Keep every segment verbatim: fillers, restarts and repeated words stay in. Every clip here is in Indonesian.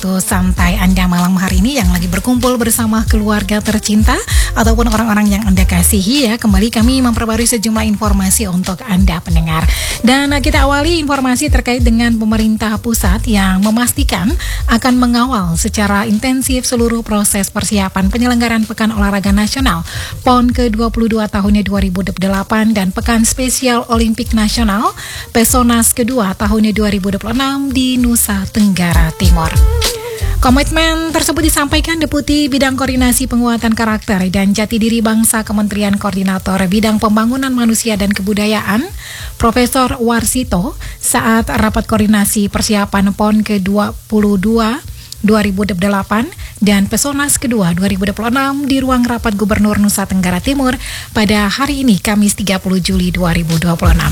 santai Anda malam hari ini yang lagi berkumpul bersama keluarga tercinta ataupun orang-orang yang Anda kasihi ya. Kembali kami memperbarui sejumlah informasi untuk Anda pendengar. Dan uh, kita awali informasi terkait dengan pemerintah pusat yang memastikan akan mengawal secara intensif seluruh proses persiapan penyelenggaraan Pekan Olahraga Nasional P O N ke dua puluh dua tahunnya dua ribu dua puluh delapan dan Pekan Spesial Olimpik Nasional Pesonas kedua tahunnya dua ribu dua puluh enam di Nusa Tenggara Timur. Komitmen tersebut disampaikan Deputi Bidang Koordinasi Penguatan Karakter dan Jati Diri Bangsa Kementerian Koordinator Bidang Pembangunan Manusia dan Kebudayaan, Profesor Warsito, saat rapat koordinasi persiapan P O N ke dua puluh dua dua ribu dua puluh delapan dan Pesonas kedua dua ribu dua puluh enam di ruang rapat Gubernur Nusa Tenggara Timur pada hari ini Kamis tiga puluh Juli dua ribu dua puluh enam.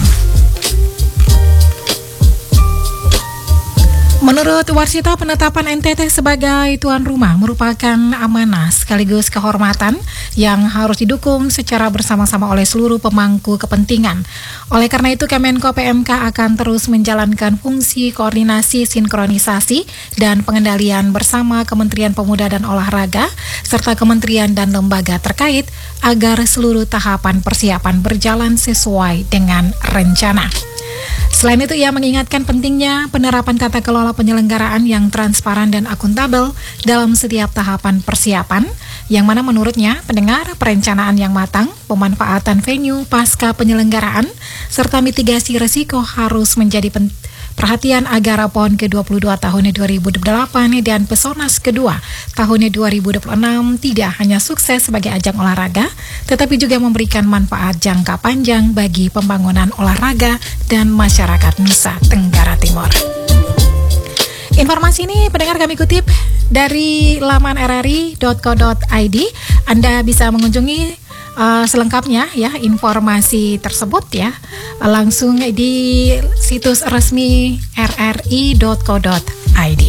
Menurut Warsito, penetapan N T T sebagai tuan rumah merupakan amanah sekaligus kehormatan yang harus didukung secara bersama-sama oleh seluruh pemangku kepentingan. Oleh karena itu, Kemenko P M K akan terus menjalankan fungsi koordinasi, sinkronisasi, dan pengendalian bersama Kementerian Pemuda dan Olahraga serta kementerian dan lembaga terkait agar seluruh tahapan persiapan berjalan sesuai dengan rencana. Selain itu, ia mengingatkan pentingnya penerapan tata kelola penyelenggaraan yang transparan dan akuntabel dalam setiap tahapan persiapan, yang mana menurutnya pendengar perencanaan yang matang, pemanfaatan venue pasca penyelenggaraan, serta mitigasi risiko harus menjadi penting. Perhatian agar P O N ke dua puluh dua tahunnya dua ribu dua puluh delapan dan Pesonas kedua tahunnya dua ribu dua puluh enam tidak hanya sukses sebagai ajang olahraga, tetapi juga memberikan manfaat jangka panjang bagi pembangunan olahraga dan masyarakat Nusa Tenggara Timur. Informasi ini pendengar kami kutip dari laman r r i dot co dot i d. Anda bisa mengunjungi Uh, selengkapnya ya informasi tersebut ya langsung di situs resmi r r i dot co dot i d.